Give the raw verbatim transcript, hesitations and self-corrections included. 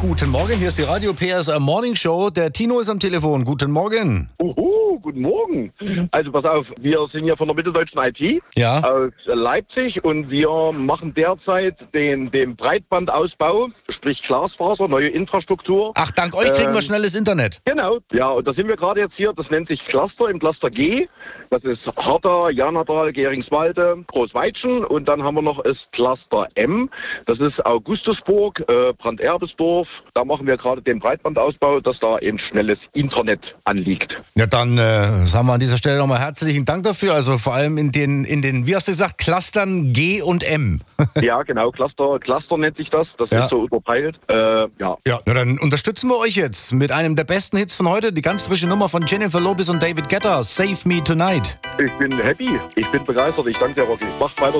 guten Morgen. Hier ist die Radio P S R Morning Show. Der Tino ist am Telefon. Guten Morgen. Uhu, guten Morgen. Also pass auf, wir sind ja von der Mitteldeutschen I T Ja. aus Leipzig und wir machen derzeit den, den Breitbandausbau, sprich Glasfaser, neue Infrastruktur. Ach, dank euch kriegen Ähm, wir schnelles Internet. Genau, ja, und da sind wir gerade jetzt hier, das nennt sich Cluster im Cluster G. Das ist Harter, Janadal, Geringswalde, Großweitschen und dann haben wir noch das Cluster M. Das ist Augustusburg, äh, Branderbesdorf. Da machen wir gerade den Breitbandausbau, dass da ein schnelles Internet anliegt. Ja, dann äh, sagen wir an dieser Stelle nochmal herzlichen Dank dafür. Also vor allem in den, in den, wie hast du gesagt, Clustern G und M. Ja, genau, Cluster, Cluster nennt sich das. Das Ja. ist so überteilt. Äh, ja. Ja, na dann unterstützen wir euch jetzt mit einem der besten Hits von heute. Die ganz frische Nummer von Jennifer Lopez und David Guetta. Save Me Tonight. Ich bin happy. Ich bin begeistert. Ich danke dir, Rocky. Macht weiter